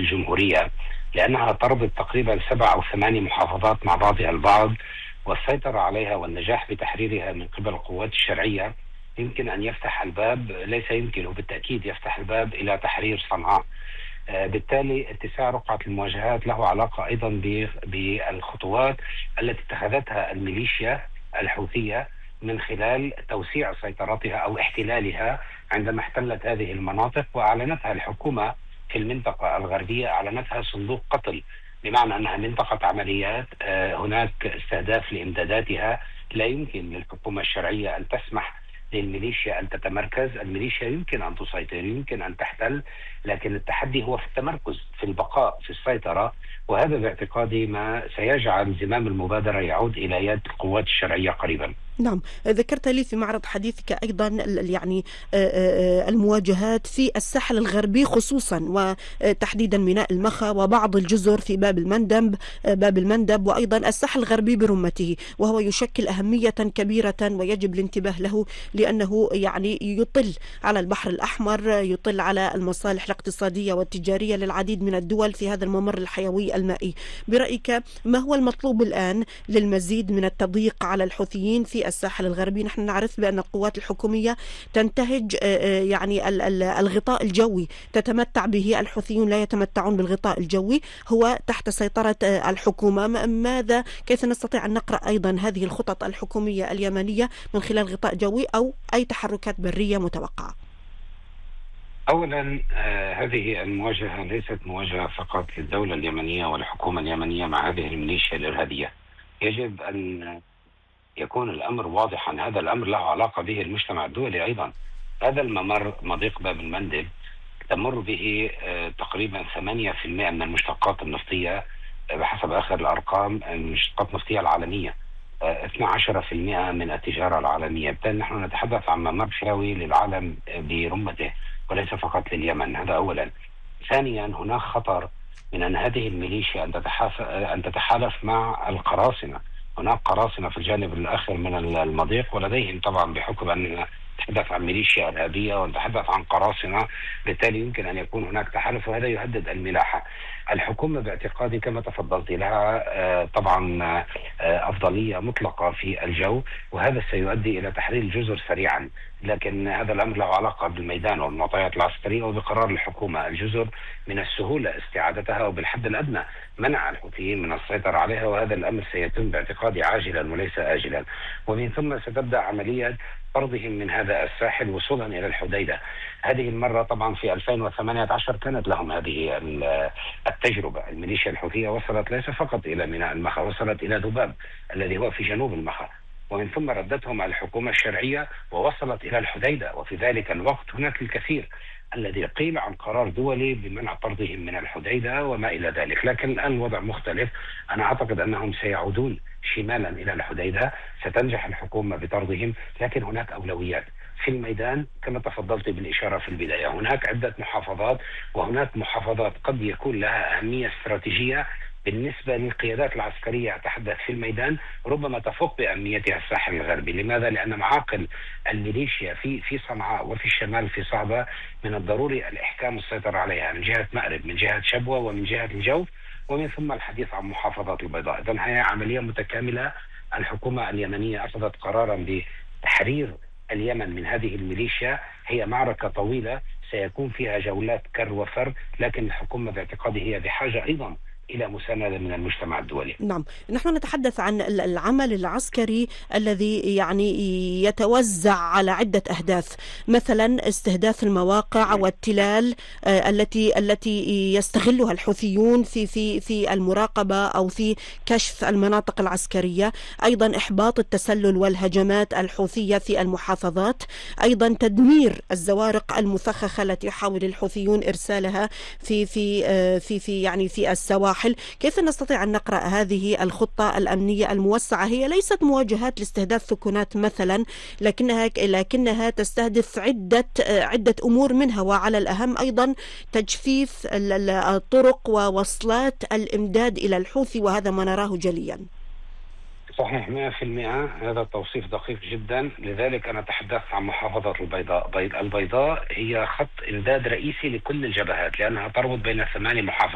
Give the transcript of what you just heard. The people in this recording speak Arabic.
الجمهورية، لأنها تربط تقريبا 7 أو 8 محافظات مع بعضها البعض، والسيطرة عليها والنجاح بتحريرها من قبل القوات الشرعية يمكن أن يفتح الباب، ليس يمكن وبالتأكيد يفتح الباب إلى تحرير صنعاء. بالتالي اتساع رقعة المواجهات له علاقة أيضا بالخطوات التي اتخذتها الميليشيا الحوثية من خلال توسيع سيطرتها أو احتلالها عندما احتلت هذه المناطق، وأعلنتها الحكومة في المنطقة الغربية، أعلنتها صندوق قتل، بمعنى أنها منطقة عمليات. هناك استهداف لإمداداتها، لا يمكن للحكومة الشرعية أن تسمح للميليشيا أن تتمركز. الميليشيا يمكن أن تسيطر، يمكن أن تحتل، لكن التحدي هو في التمركز، في البقاء، في السيطرة. وهذا باعتقادي ما سيجعل زمام المبادرة يعود إلى يد القوات الشرعية قريبا. نعم، ذكرت لي في معرض حديثك أيضا يعني المواجهات في الساحل الغربي خصوصا، وتحديدا ميناء المخا وبعض الجزر في باب المندب وأيضا الساحل الغربي برمته، وهو يشكل أهمية كبيرة ويجب الانتباه له، لأنه يعني يطل على البحر الأحمر، يطل على المصالح الاقتصادية والتجارية للعديد من الدول في هذا الممر الحيوي المائي. برأيك ما هو المطلوب الآن للمزيد من التضييق على الحوثيين في الساحل الغربي؟ نحن نعرف بأن القوات الحكومية تنتهج يعني الغطاء الجوي، تتمتع به، الحوثيون لا يتمتعون بالغطاء الجوي، هو تحت سيطرة الحكومة. كيف نستطيع أن نقرأ أيضا هذه الخطط الحكومية اليمنية من خلال غطاء جوي أو أي تحركات برية متوقعة؟ أولا، هذه المواجهة ليست مواجهة فقط للدولة اليمنية والحكومة اليمنية مع هذه الميليشيا الإرهابية. يجب أن يكون الأمر واضحا، هذا الأمر له علاقة به المجتمع الدولي أيضا. هذا الممر، مضيق باب المندب، تمر به تقريبا 8% من المشتقات النفطية بحسب آخر الأرقام، المشتقات النفطية العالمية، 12% من التجارة العالمية. بالتالي نحن نتحدث عن ممر حيوي للعالم برمته وليس فقط لليمن. هذا أولا. ثانيا، هناك خطر من أن هذه الميليشيا أن تتحالف مع القراصنة. هناك قراصنة في الجانب الآخر من المضيق، ولديهم طبعا، بحكم أن نتحدث عن ميليشيا إرهابية ونتحدث عن قراصنة، بالتالي يمكن أن يكون هناك تحالف، وهذا يهدد الملاحة. الحكومة باعتقادي كما تفضلت لها طبعا أفضلية مطلقة في الجو، وهذا سيؤدي إلى تحرير الجزر سريعا، لكن هذا الأمر له علاقة بالميدان والمعطيات العسكرية وبقرار الحكومة. الجزر من السهولة استعادتها، وبالحد الأدنى منع الحوثيين من السيطرة عليها، وهذا الأمر سيتم باعتقادي عاجلا وليس آجلا. ومن ثم ستبدأ عملية طردهم من هذا الساحل وصولا إلى الحديدة. هذه المرة طبعا في 2018 كانت لهم هذه التجربة. الميليشيا الحوثية وصلت ليس فقط إلى ميناء المخا، وصلت إلى ذباب الذي هو في جنوب المخا، ومن ثم ردتهم على الحكومة الشرعية ووصلت إلى الحديدة. وفي ذلك الوقت هناك الكثير الذي قيل عن قرار دولي بمنع طردهم من الحديدة وما إلى ذلك، لكن الآن الوضع مختلف. أنا أعتقد أنهم سيعودون شمالا إلى الحديدة، ستنجح الحكومة بطردهم، لكن هناك أولويات في الميدان كما تفضلت بالإشارة في البداية. هناك عدة محافظات، وهناك محافظات قد يكون لها أهمية استراتيجية بالنسبة للقيادات العسكرية، أتحدث في الميدان، ربما تفوق بأهميتها الساحل الغربي. لماذا؟ لأن معاقل الميليشيا في صنعاء وفي الشمال في صعبة من الضروري الإحكام والسيطرة عليها من جهة مأرب، من جهة شبوة، ومن جهة الجوف، ومن ثم الحديث عن محافظات البيضاء. إذن هي عملية متكاملة. الحكومة اليمنية أخذت قرارا بتحرير اليمن من هذه الميليشيا. هي معركة طويلة سيكون فيها جولات كر وفر، لكن الحكومة باعتقادي هي بحاجة أيضا إلى مساندة من المجتمع الدولي. نعم، نحن نتحدث عن العمل العسكري الذي يعني يتوزع على عدة أهداف، مثلا استهداف المواقع والتلال التي يستغلها الحوثيون في المراقبة أو في كشف المناطق العسكرية، أيضا إحباط التسلل والهجمات الحوثية في المحافظات، أيضا تدمير الزوارق المفخخة التي يحاول الحوثيون إرسالها في السواحل. كيف نستطيع أن نقرأ هذه الخطة الأمنية الموسعة؟ هي ليست مواجهات لاستهداف سكنات مثلا، لكنها تستهدف عدة أمور منها، وعلى الأهم أيضا تجفيف الطرق ووصلات الإمداد إلى الحوثي، وهذا ما نراه جليا. صحيح 100%، هذا توصيف دقيق جدا. لذلك أنا تحدثت عن محافظة البيضاء. البيضاء هي خط إمداد رئيسي لكل الجبهات، لأنها تربط بين 8 محافظات.